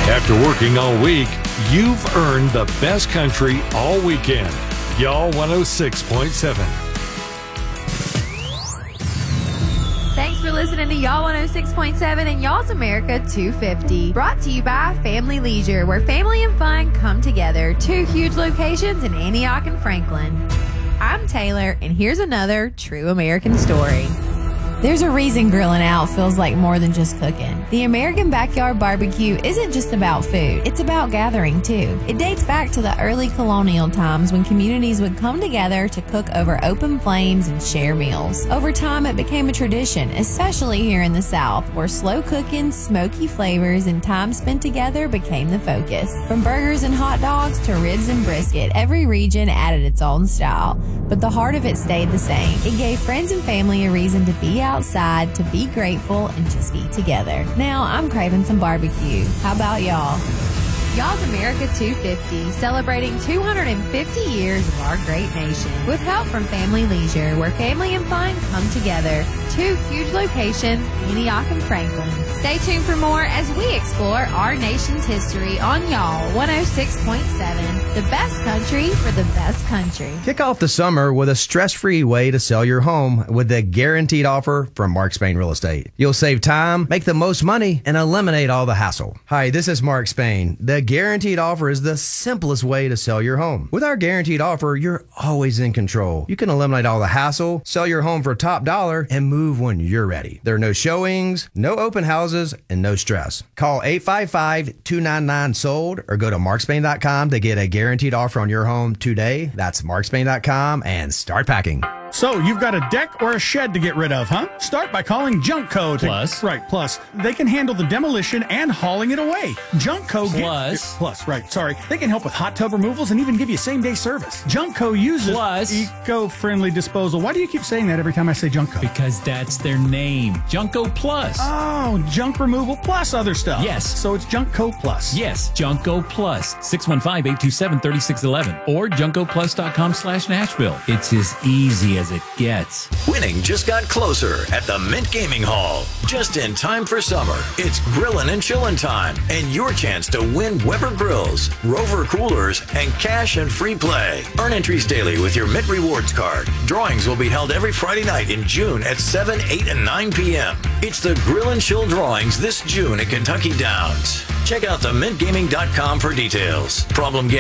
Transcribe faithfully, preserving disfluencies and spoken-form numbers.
After working all week, you've earned the best country all weekend. Y'all one oh six point seven. Thanks for listening to Y'all one oh six point seven and Y'all's America two fifty. Brought to you by Family Leisure, where family and fun come together. Two huge locations in Antioch and Franklin. I'm Taylor, and here's another true American story. There's a reason grilling out feels like more than just cooking. The American backyard barbecue isn't just about food, it's about gathering too. It dates back to the early colonial times when communities would come together to cook over open flames and share meals. Over time, it became a tradition, especially here in the South, where slow cooking, smoky flavors, and time spent together became the focus. From burgers and hot dogs to ribs and brisket, every region added its own style, but the heart of it stayed the same. It gave friends and family a reason to be out outside, to be grateful, and just be together. Now I'm craving some barbecue. How about y'all? Y'all's America two fifty, celebrating two hundred fifty years of our great nation. With help from Family Leisure, where family and fun come together. Two huge locations, Antioch and Franklin. Stay tuned for more as we explore our nation's history on Y'all one oh six point seven, the best country for the best country. Kick off the summer with a stress-free way to sell your home with the guaranteed offer from Mark Spain Real Estate. You'll save time, make the most money, and eliminate all the hassle. Hi, this is Mark Spain. The guaranteed offer is the simplest way to sell your home. With our guaranteed offer, you're always in control. You can eliminate all the hassle, sell your home for top dollar, and move when you're ready. There are no showings, no open houses, and no stress. Call eight five five, two nine nine, sold or go to mark spain dot com to get a guaranteed offer on your home today. That's mark spain dot com and start packing. So, you've got a deck or a shed to get rid of, huh? Start by calling Junkco. To, Plus. Right, plus. They can handle the demolition and hauling it away. Junkco. Plus. Get, plus, right, sorry. They can help with hot tub removals and even give you same-day service. Junkco uses Plus. eco-friendly disposal. Why do you keep saying that every time I say Junkco? Because that's their name. Junko Plus. Oh, junk removal plus other stuff. Yes. So it's Junkco Plus. Yes, Junko Plus. six one five, eight two seven, three six one one or junko plus dot com slash Nashville. It's as easy as it gets. Winning just got closer at the Mint Gaming Hall. Just in time for summer, it's grillin' and chillin' time, and your chance to win Weber grills, Rover coolers, and cash and free play. Earn entries daily with your Mint Rewards card. Drawings will be held every Friday night in June at seven, eight, and nine p.m. It's the Grill and Chill Drawings this June at Kentucky Downs. Check out the mint gaming dot com for details. Problem